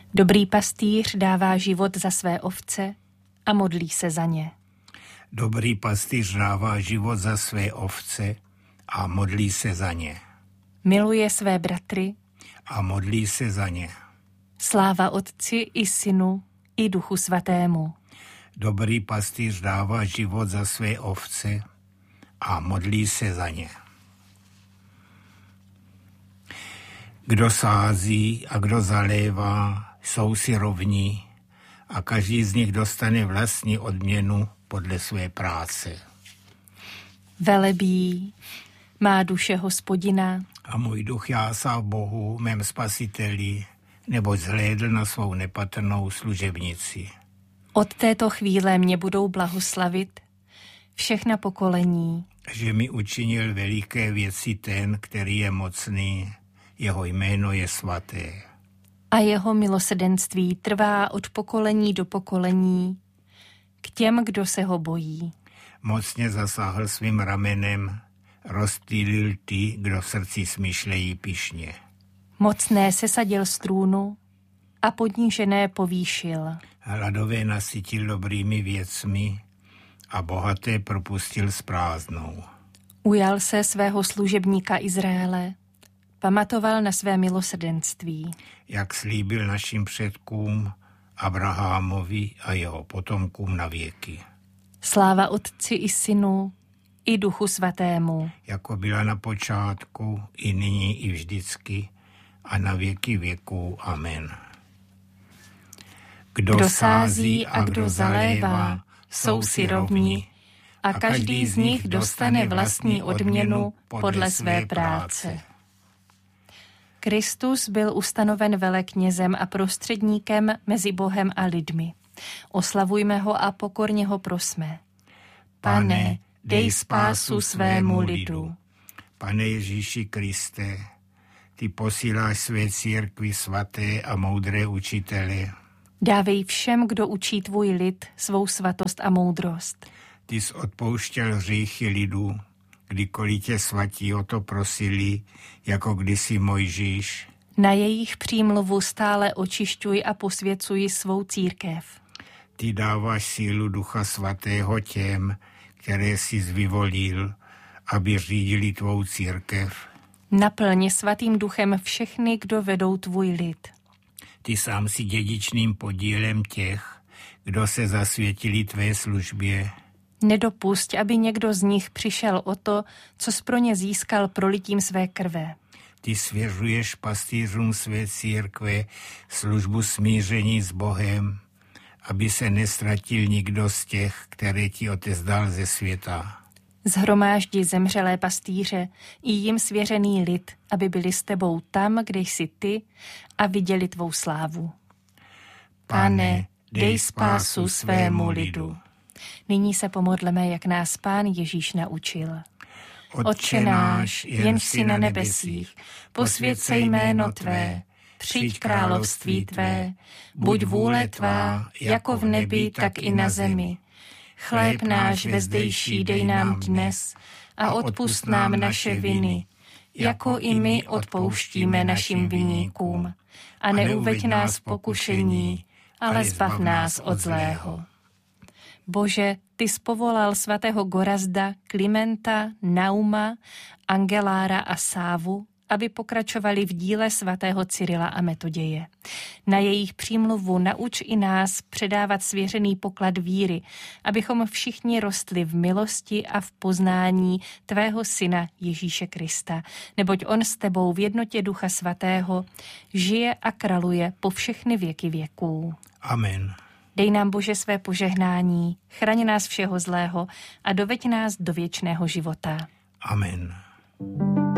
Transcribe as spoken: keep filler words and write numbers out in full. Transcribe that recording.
Dobrý pastýř dává život za své ovce a modlí se za ně. Dobrý pastýř dává život za své ovce a modlí se za ně. Miluje své bratry A modlí se za ně. Sláva Otci i Synu i Duchu Svatému. Dobrý pastýř dává život za své ovce a modlí se za ně. Kdo sází a kdo zalévá, jsou si rovní a každý z nich dostane vlastní odměnu podle své práce. Velebí má duše Hospodina. A můj duch jásá v Bohu, mém spasiteli, neboť zhlédl na svou nepatrnou služebnici. Od této chvíle mě budou blahoslavit všechna pokolení. Že mi učinil veliké věci ten, který je mocný, jeho jméno je svaté. A jeho milosrdenství trvá od pokolení do pokolení k těm, kdo se ho bojí. Mocně zasáhl svým ramenem, rozptýlil ty, kdo v srdci smýšlejí pyšně. Mocné sesadil z trůnu a ponížené povýšil. Hladové nasytil dobrými věcmi a bohaté propustil s prázdnou. Ujal se svého služebníka Izraele, pamatoval na své milosrdenství. Jak slíbil našim předkům, Abrahamovi a jeho potomkům na věky. Sláva Otci i Synu i Duchu Svatému. Jako byla na počátku, i nyní, i vždycky, a na věky věků. Amen. Kdo, kdo sází a kdo zalévá, jsou si rovni, a každý z nich dostane vlastní odměnu podle své práce. Kristus byl ustanoven veleknězem a prostředníkem mezi Bohem a lidmi. Oslavujme ho a pokorně ho prosme. Pane, dej spásu svému lidu. Pane Ježíši Kriste, ty posíláš své církvi svaté a moudré učitele. Dávej všem, kdo učí tvůj lid, svou svatost a moudrost. Ty jsi odpouštěl hříchy lidu, kdykoliv tě svatí o to prosili, jako kdysi Mojžíš. Na jejich přímluvu stále očišťuj a posvěcuj svou církev. Ty dáváš sílu Ducha Svatého těm, které jsi vyvolil, aby řídili tvou církev. Naplň svatým duchem všechny, kdo vedou tvůj lid. Ty sám si dědičným podílem těch, kdo se zasvětili tvé službě. Nedopusť, aby někdo z nich přišel o to, co jsi pro ně získal prolitím své krve. Ty svěřuješ pastýřům své církve službu smíření s Bohem, aby se nestratil nikdo z těch, které ti otezdal ze světa. Zhromáždi zemřelé pastýře i jim svěřený lid, aby byli s tebou tam, kde jsi ty, a viděli tvou slávu. Pane, dej spásu svému lidu. Nyní se pomodleme, jak nás Pán Ježíš naučil. Otče náš, jenž jsi na nebesích, posvěť se jméno tvé, přijď království tvé, buď vůle tvá, jako v nebi, tak i na zemi. Chléb náš vezdejší dej nám dnes a odpusť nám naše viny, jako i my odpouštíme našim viníkům. A neuveď nás v pokušení, ale zbav nás od zlého. Bože, ty jsi povolal svatého Gorazda, Klimenta, Nauma, Angelára a Sávu, aby pokračovali v díle svatého Cyrila a Metoděje. Na jejich přímluvu nauč i nás předávat svěřený poklad víry, abychom všichni rostli v milosti a v poznání tvého syna Ježíše Krista, neboť on s tebou v jednotě Ducha Svatého žije a králuje po všechny věky věků. Amen. Dej nám, Bože, své požehnání, chraň nás všeho zlého a doveď nás do věčného života. Amen.